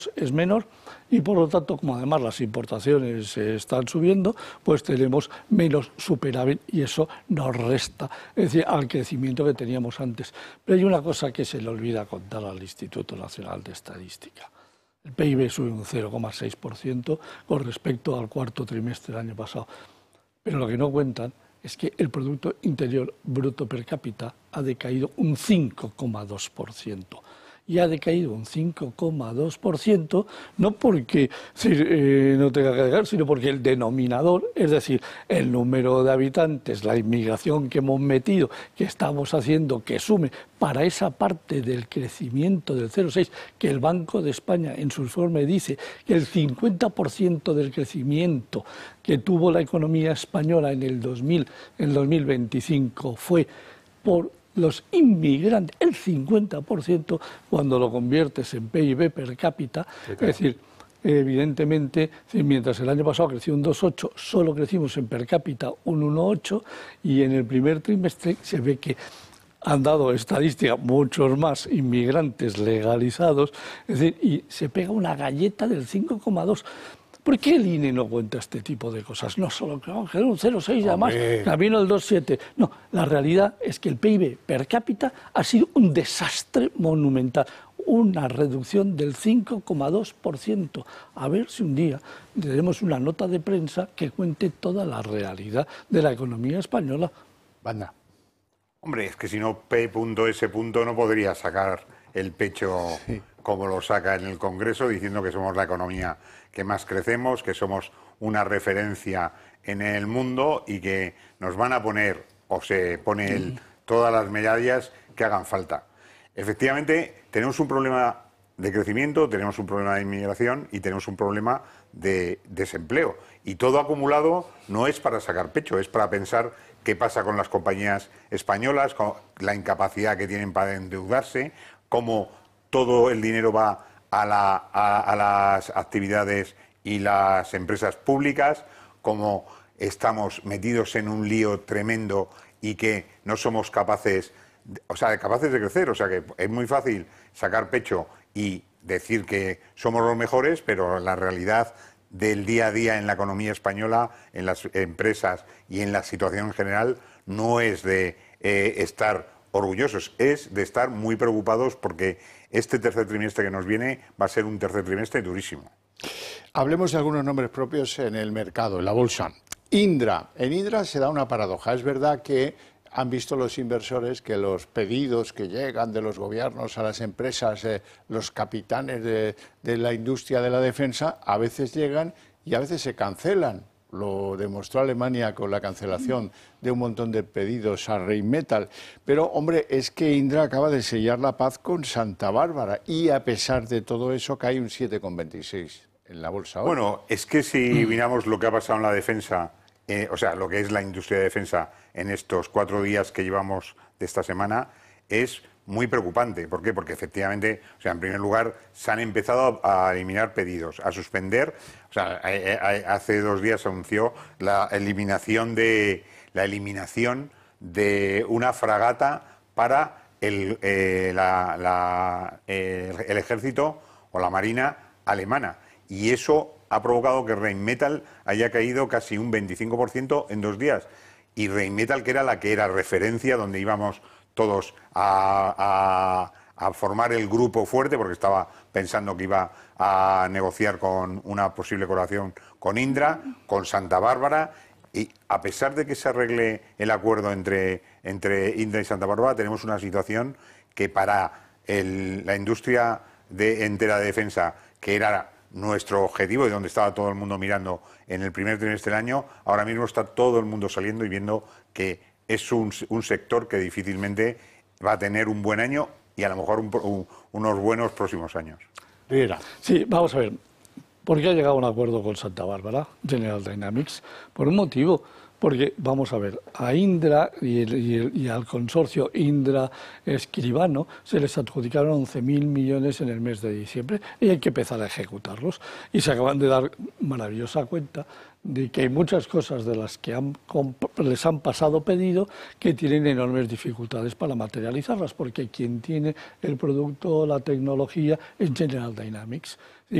es menor y por lo tanto, como además las importaciones están subiendo, pues tenemos menos superávit y eso nos resta, es decir, al crecimiento que teníamos antes. Pero hay una cosa que se le olvida contar al Instituto Nacional de Estadística. El PIB sube un 0,6% con respecto al cuarto trimestre del año pasado. Pero lo que no cuentan es que el Producto Interior Bruto per cápita ha decaído un 5,2%. Y ha decaído un 5,2%, no porque no tenga que decaer, sino porque el denominador, es decir, el número de habitantes, la inmigración que hemos metido, que estamos haciendo, que sume para esa parte del crecimiento del 0,6, que el Banco de España en su informe dice que el 50% del crecimiento que tuvo la economía española en el 2025 fue por los inmigrantes, el 50%, cuando lo conviertes en PIB per cápita, sí, claro. Es decir, evidentemente, mientras el año pasado creció un 2,8, solo crecimos en per cápita un 1,8 y en el primer trimestre se ve que han dado estadística muchos más inmigrantes legalizados, es decir, y se pega una galleta del 5,2. ¿Por qué el INE no cuenta este tipo de cosas? No solo que un 0,6 y además camino el 2,7. No, la realidad es que el PIB per cápita ha sido un desastre monumental, una reducción del 5,2%. A ver si un día tenemos una nota de prensa que cuente toda la realidad de la economía española. Banda. Hombre, es que si no P.S. no podría sacar el pecho como lo saca en el Congreso, diciendo que somos la economía que más crecemos, que somos una referencia en el mundo y que nos van a poner, o se pone él, todas las medallas que hagan falta. Efectivamente, tenemos un problema de crecimiento, tenemos un problema de inmigración y tenemos un problema de desempleo. Y todo acumulado no es para sacar pecho, es para pensar qué pasa con las compañías españolas, con la incapacidad que tienen para endeudarse, cómo todo el dinero va a las actividades y las empresas públicas, cómo estamos metidos en un lío tremendo y que no somos capaces, capaces de crecer. O sea que es muy fácil sacar pecho y decir que somos los mejores, pero la realidad del día a día en la economía española, en las empresas y en la situación en general, no es de estar orgullosos, es de estar muy preocupados porque este tercer trimestre que nos viene va a ser un tercer trimestre durísimo. Hablemos de algunos nombres propios en el mercado, en la bolsa. Indra. En Indra se da una paradoja. Es verdad que han visto los inversores que los pedidos que llegan de los gobiernos a las empresas, los capitanes de la industria de la defensa, a veces llegan y a veces se cancelan. Lo demostró Alemania con la cancelación de un montón de pedidos a Rheinmetall. Pero, hombre, es que Indra acaba de sellar la paz con Santa Bárbara y a pesar de todo eso cae un 7,26 en la bolsa hoy. Bueno, es que si miramos lo que ha pasado en la defensa, lo que es la industria de defensa en estos 4 días que llevamos de esta semana, es muy preocupante. ¿Por qué? Porque efectivamente, en primer lugar, se han empezado a eliminar pedidos, a suspender. Hace 2 días se anunció la eliminación de una fragata para el ejército o la marina alemana. Y eso ha provocado que Rheinmetall haya caído casi un 25% en 2 días. Y Rheinmetall, que era referencia, donde íbamos todos a formar el grupo fuerte, porque estaba pensando que iba a negociar con una posible colaboración con Indra, con Santa Bárbara, y a pesar de que se arregle el acuerdo entre Indra y Santa Bárbara, tenemos una situación que para la industria entera de defensa, que era nuestro objetivo y donde estaba todo el mundo mirando en el primer trimestre del año, ahora mismo está todo el mundo saliendo y viendo que es un sector que difícilmente va a tener un buen año y a lo mejor unos buenos próximos años. Riera. Sí, vamos a ver. ¿Por qué ha llegado a un acuerdo con Santa Bárbara, General Dynamics? Por un motivo, porque vamos a ver, a Indra y al consorcio Indra Escribano se les adjudicaron 11.000 millones en el mes de diciembre y hay que empezar a ejecutarlos. Y se acaban de dar maravillosa cuenta de que hay muchas cosas de las que les han pasado pedido que tienen enormes dificultades para materializarlas, porque quien tiene el producto, la tecnología, es General Dynamics.